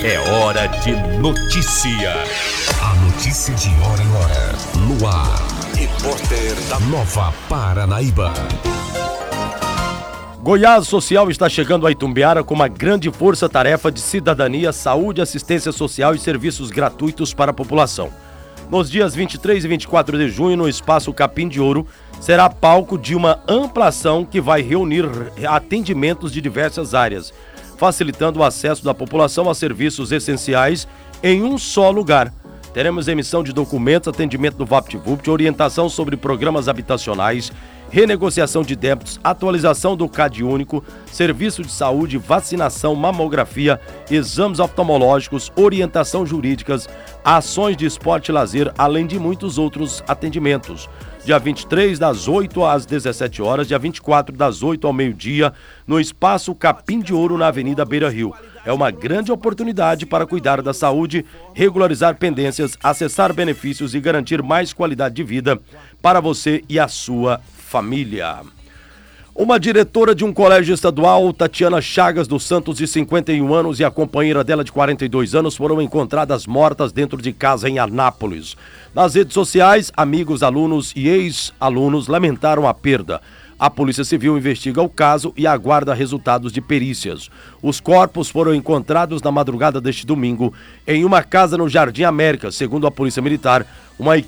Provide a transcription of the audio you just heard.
É hora de notícia. A notícia de hora em hora. No ar. Repórter da Nova Paranaíba. Goiás Social está chegando a Itumbiara com uma grande força-tarefa de cidadania, saúde, assistência social e serviços gratuitos para a população. Nos dias 23 e 24 de junho, no Espaço Capim de Ouro, será palco de uma ampla ação que vai reunir atendimentos de diversas áreas, facilitando o acesso da população a serviços essenciais em um só lugar. Teremos emissão de documentos, atendimento do VaptVupt, orientação sobre programas habitacionais, renegociação de débitos, atualização do CAD único, serviço de saúde, vacinação, mamografia, exames oftalmológicos, orientação jurídicas, ações de esporte e lazer, além de muitos outros atendimentos. Dia 23, das 8 às 17 horas, dia 24, das 8 ao meio-dia, no Espaço Capim de Ouro, na Avenida Beira Rio. É uma grande oportunidade para cuidar da saúde, regularizar pendências, acessar benefícios e garantir mais qualidade de vida para você e a sua família. Uma diretora de um colégio estadual, Tatiana Chagas dos Santos, de 51 anos, e a companheira dela, de 42 anos, foram encontradas mortas dentro de casa em Anápolis. Nas redes sociais, amigos, alunos e ex-alunos lamentaram a perda. A Polícia Civil investiga o caso e aguarda resultados de perícias. Os corpos foram encontrados na madrugada deste domingo em uma casa no Jardim América. Segundo a Polícia Militar, uma equipe